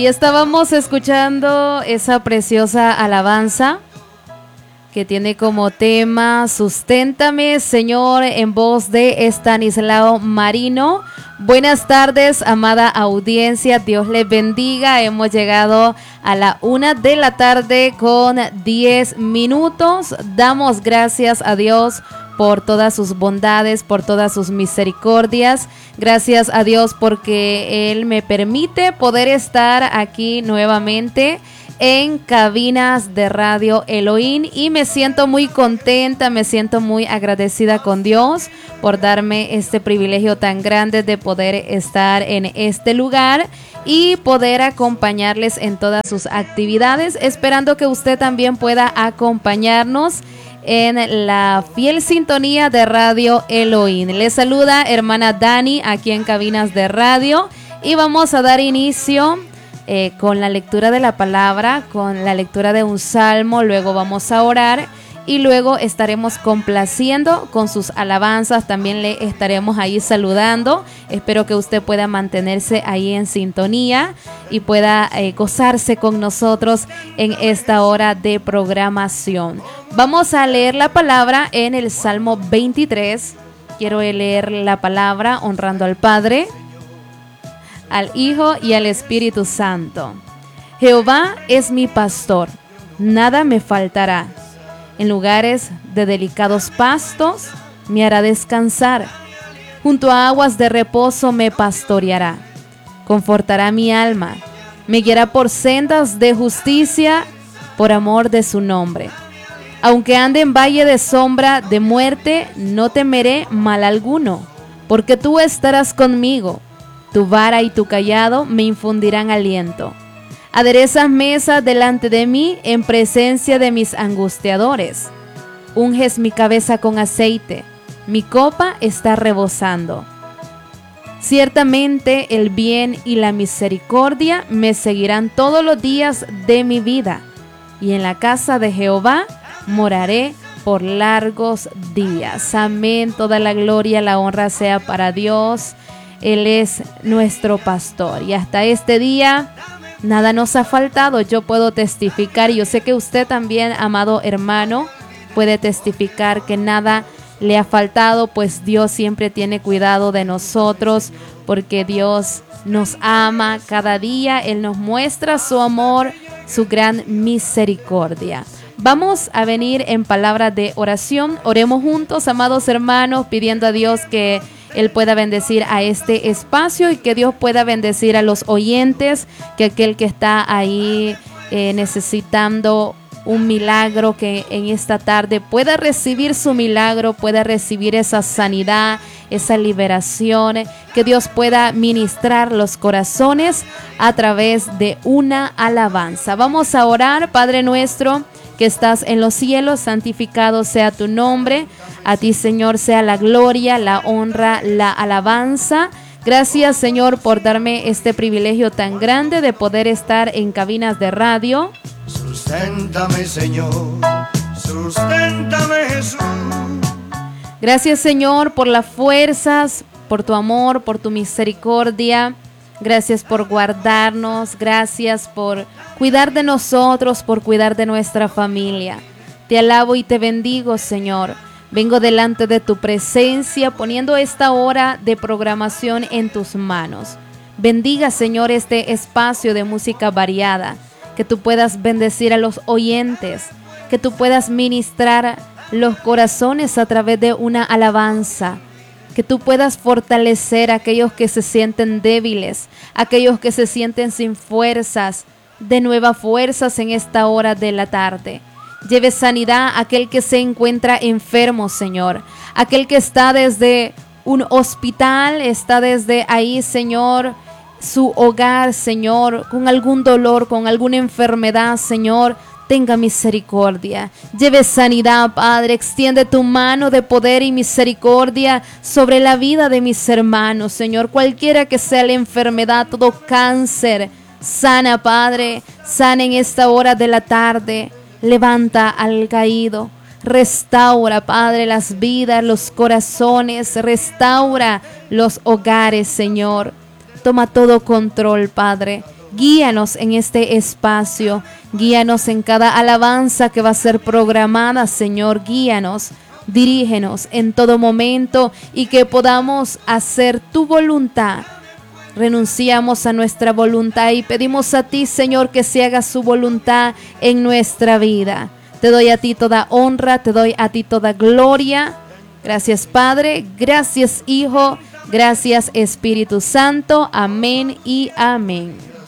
Y estábamos escuchando esa preciosa alabanza que tiene como tema Susténtame, Señor, en voz de Estanislao Marino. Buenas tardes, amada audiencia, Dios les bendiga. Hemos llegado a la 1 de la tarde con 10 minutos. Damos gracias a Dios por todas sus bondades, por todas sus misericordias. Gracias a Dios porque Él me permite poder estar aquí nuevamente en cabinas de Radio Elohim, y me siento muy contenta, me siento muy agradecida con Dios por darme este privilegio tan grande de poder estar en este lugar y poder acompañarles en todas sus actividades, esperando que usted también pueda acompañarnos en la fiel sintonía de Radio Elohim. Les saluda hermana Dani aquí en cabinas de radio, y vamos a dar inicio con la lectura de la palabra, con la lectura de un salmo. Luego vamos a orar y luego estaremos complaciendo con sus alabanzas. También le estaremos ahí saludando. Espero que usted pueda mantenerse ahí en sintonía y pueda gozarse con nosotros en esta hora de programación. Vamos a leer la palabra en el Salmo 23. Quiero leer la palabra honrando al Padre, al Hijo y al Espíritu Santo. Jehová es mi pastor, nada me faltará. En lugares de delicados pastos me hará descansar. Junto a aguas de reposo me pastoreará. Confortará mi alma. Me guiará por sendas de justicia por amor de su nombre. Aunque ande en valle de sombra de muerte, no temeré mal alguno, porque tú estarás conmigo. Tu vara y tu cayado me infundirán aliento. Aderezas mesa delante de mí en presencia de mis angustiadores. Unges mi cabeza con aceite, mi copa está rebosando. Ciertamente el bien y la misericordia me seguirán todos los días de mi vida, y en la casa de Jehová moraré por largos días. Amén. Toda la gloria, la honra sea para Dios. Él es nuestro pastor, y hasta este día nada nos ha faltado. Yo puedo testificar, y yo sé que usted también, amado hermano, puede testificar que nada le ha faltado, pues Dios siempre tiene cuidado de nosotros, porque Dios nos ama cada día. Él nos muestra su amor, su gran misericordia. Vamos a venir en palabra de oración. Oremos juntos, amados hermanos, pidiendo a Dios que Él pueda bendecir a este espacio y que Dios pueda bendecir a los oyentes, que aquel que está ahí necesitando un milagro, que en esta tarde pueda recibir su milagro, pueda recibir esa sanidad, esa liberación, que Dios pueda ministrar los corazones a través de una alabanza. Vamos a orar. Padre nuestro que estás en los cielos, santificado sea tu nombre. A ti, Señor, sea la gloria, la honra, la alabanza. Gracias, Señor, por darme este privilegio tan grande de poder estar en cabinas de radio. Susténtame, Señor, susténtame, Jesús. Gracias, Señor, por las fuerzas, por tu amor, por tu misericordia. Gracias por guardarnos, gracias por cuidar de nosotros, por cuidar de nuestra familia. Te alabo y te bendigo, Señor. Vengo delante de tu presencia, poniendo esta hora de programación en tus manos. Bendiga, Señor, este espacio de música variada, que tú puedas bendecir a los oyentes, que tú puedas ministrar los corazones a través de una alabanza, que tú puedas fortalecer a aquellos que se sienten débiles, aquellos que se sienten sin fuerzas, de nuevas fuerzas en esta hora de la tarde. Lleve sanidad a aquel que se encuentra enfermo, Señor, aquel que está desde un hospital, está desde ahí, Señor, su hogar, Señor, con algún dolor, con alguna enfermedad, Señor. Tenga misericordia, lleve sanidad, Padre. Extiende tu mano de poder y misericordia sobre la vida de mis hermanos, Señor. Cualquiera que sea la enfermedad, todo cáncer, sana, Padre. Sana en esta hora de la tarde. Levanta al caído. Restaura, Padre, las vidas, los corazones. Restaura los hogares, Señor. Toma todo control, Padre. Guíanos en este espacio, guíanos en cada alabanza que va a ser programada, Señor, guíanos, dirígenos en todo momento y que podamos hacer tu voluntad. Renunciamos a nuestra voluntad y pedimos a ti, Señor, que se haga su voluntad en nuestra vida. Te doy a ti toda honra, te doy a ti toda gloria. Gracias, Padre, gracias, Hijo, gracias, Espíritu Santo. Amén y amén.